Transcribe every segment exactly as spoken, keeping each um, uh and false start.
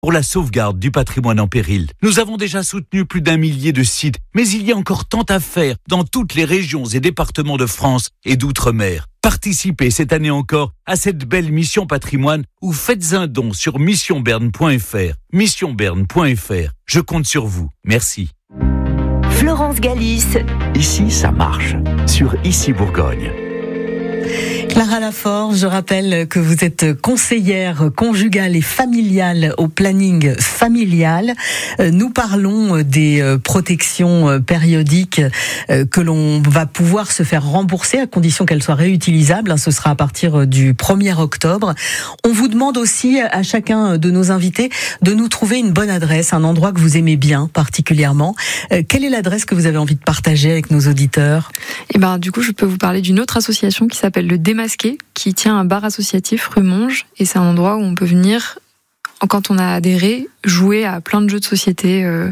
pour la sauvegarde du patrimoine en péril. Nous avons déjà soutenu plus d'un millier de sites, mais il y a encore tant à faire dans toutes les régions et départements de France et d'outre-mer. Participez cette année encore à cette belle mission patrimoine ou faites un don sur mission berne point f r. mission berne point f r. Je compte sur vous. Merci. Florence Galis. Ici, ça marche. Sur Ici Bourgogne. Clara Laforge, je rappelle que vous êtes conseillère conjugale et familiale au planning familial. Nous parlons des protections périodiques que l'on va pouvoir se faire rembourser à condition qu'elles soient réutilisables. Ce sera à partir du premier octobre. On vous demande aussi à chacun de nos invités de nous trouver une bonne adresse, un endroit que vous aimez bien particulièrement. Quelle est l'adresse que vous avez envie de partager avec nos auditeurs ? Eh ben, du coup, je peux vous parler d'une autre association qui s'appelle le Démasqué, qui tient un bar associatif rue Monge, et c'est un endroit où on peut venir, quand on a adhéré, jouer à plein de jeux de société euh,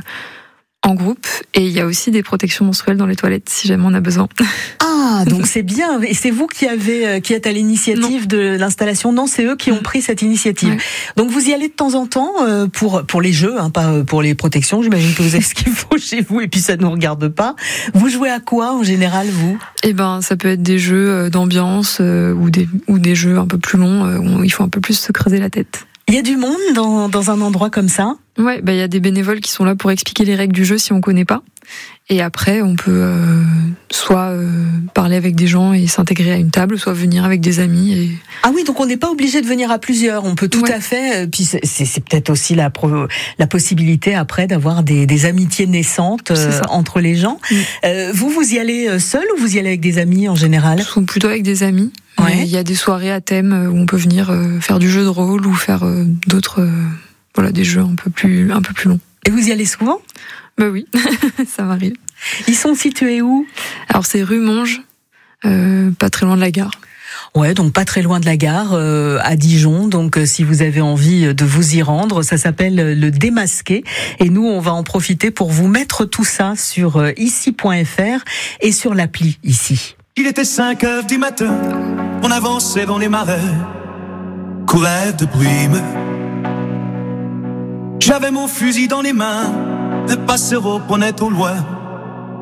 en groupe, et il y a aussi des protections menstruelles dans les toilettes si jamais on a besoin. Ah, donc c'est bien. Et c'est vous qui avez, qui êtes à l'initiative non. de l'installation. Non, c'est eux qui ont pris cette initiative. Ouais. Donc vous y allez de temps en temps euh, pour pour les jeux, hein, pas pour les protections. J'imagine que vous avez ce qu'il faut chez vous et puis ça ne nous regarde pas. Vous jouez à quoi en général, vous ? Eh ben, ça peut être des jeux d'ambiance euh, ou des ou des jeux un peu plus longs euh, où il faut un peu plus se creuser la tête. Il y a du monde dans dans un endroit comme ça ? Ouais, bah il y a des bénévoles qui sont là pour expliquer les règles du jeu si on connaît pas. Et après, on peut euh, soit euh, parler avec des gens et s'intégrer à une table, soit venir avec des amis. Et... Ah oui, donc on n'est pas obligé de venir à plusieurs. On peut tout ouais. à fait. Puis c'est, c'est peut-être aussi la la possibilité après d'avoir des, des amitiés naissantes euh, entre les gens. Mm. Euh, vous, vous y allez seul ou vous y allez avec des amis en général ? Plutôt avec des amis. Ouais. Il y a des soirées à thème où on peut venir euh, faire du jeu de rôle ou faire euh, d'autres, euh, voilà, des jeux un peu plus un peu plus longs. Et vous y allez souvent ? Bah oui, ça m'arrive. Ils sont situés où ? Alors c'est rue Monge, euh, pas très loin de la gare. Ouais, donc pas très loin de la gare, euh, à Dijon. Donc euh, si vous avez envie de vous y rendre, ça s'appelle le Démasqué. Et nous, on va en profiter pour vous mettre tout ça sur euh, ici point f r et sur l'appli Ici. Il était cinq heures du matin, on avançait dans les marais, courait de brume. J'avais mon fusil dans les mains, de passer au ponette au loin.